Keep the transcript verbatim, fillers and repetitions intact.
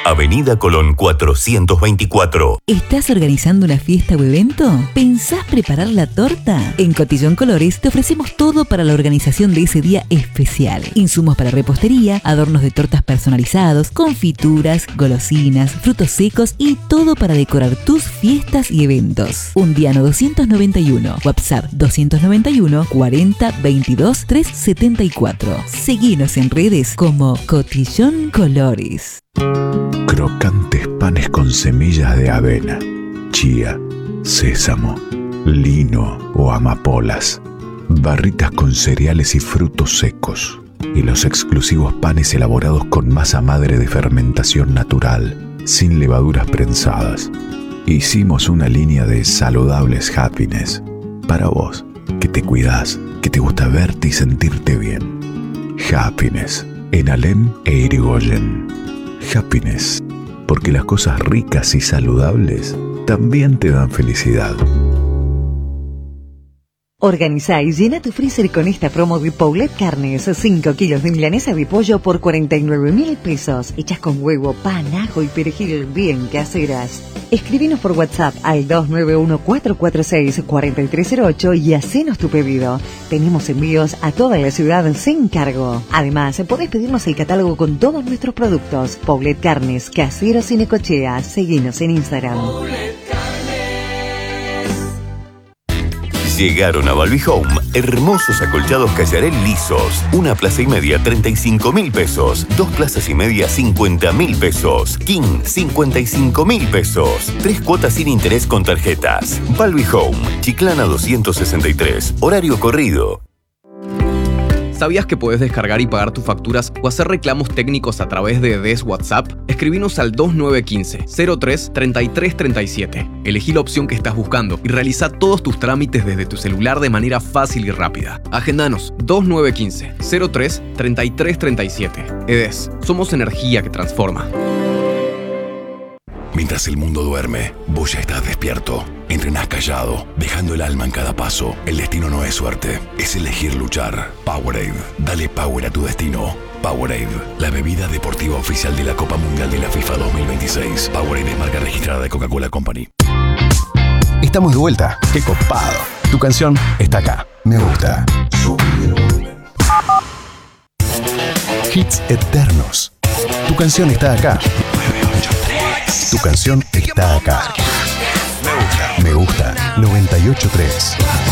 Avenida Colón cuatrocientos veinticuatro. ¿Estás organizando una fiesta o evento? ¿Pensás preparar la torta? En Cotillón Colores te ofrecemos todo para la organización de ese día especial. Insumos para repostería, adornos de tortas personalizados, confituras, golosinas, frutos secos y todo para decorar tus fiestas y eventos. Undiano doscientos noventa y uno, WhatsApp doscientos noventa y uno, cuarenta, veintidós, trescientos setenta y cuatro. Seguinos en redes como Cotillón Colores. Crocantes panes con semillas de avena, chía, sésamo, lino o amapolas, barritas con cereales y frutos secos, y los exclusivos panes elaborados con masa madre de fermentación natural, sin levaduras prensadas. Hicimos una línea de saludables Happiness para vos, que te cuidás, que te gusta verte y sentirte bien. Happiness, en Alem e Irigoyen. Happiness, porque las cosas ricas y saludables también te dan felicidad. Organizá y llena tu freezer con esta promo de Paulette Carnes. cinco kilos de milanesa de pollo por cuarenta y nueve mil pesos. Hechas con huevo, pan, ajo y perejil bien caseras. Escribinos por WhatsApp al dos nueve uno, cuatro cuatro seis, cuatro tres cero ocho y hacenos tu pedido. Tenemos envíos a toda la ciudad sin cargo. Además, podés pedirnos el catálogo con todos nuestros productos. Paulette Carnes, caseros y necochea. Seguinos en Instagram. Llegaron a Balbi Home hermosos acolchados Callarel lisos. Una plaza y media, treinta y cinco mil pesos. Dos plazas y media, cincuenta mil pesos. King, cincuenta y cinco mil pesos. Tres cuotas sin interés con tarjetas. Balbi Home, Chiclana doscientos sesenta y tres. Horario corrido. ¿Sabías que podés descargar y pagar tus facturas o hacer reclamos técnicos a través de D E S WhatsApp? Escribinos al dos nueve uno cinco, cero tres, treinta y tres treinta y siete. Elegí la opción que estás buscando y realiza todos tus trámites desde tu celular de manera fácil y rápida. Agendanos dos nueve uno cinco, cero tres, treinta y tres treinta y siete. E D E S, somos energía que transforma. Mientras el mundo duerme, vos ya estás despierto. Entrenás callado, dejando el alma en cada paso. El destino no es suerte, es elegir luchar. Powerade, dale power a tu destino. Powerade, la bebida deportiva oficial de la Copa Mundial de la FIFA dos mil veintiséis. Powerade es marca registrada de Coca-Cola Company. Estamos de vuelta. ¡Qué copado! Tu canción está acá. Me gusta. Hits eternos. Tu canción está acá. Tu canción está acá. Me gusta. Me gusta. noventa y ocho punto tres.